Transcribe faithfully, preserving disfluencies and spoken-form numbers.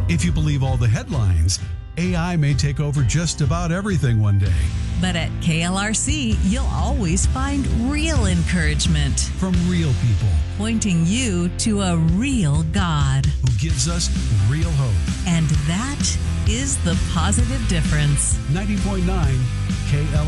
If you believe all the headlines, A I may take over just about everything one day. But at K L R C, you'll always find real encouragement, From real people pointing you to a real God. who gives us real hope. And that is the positive difference. ninety point nine K L R C.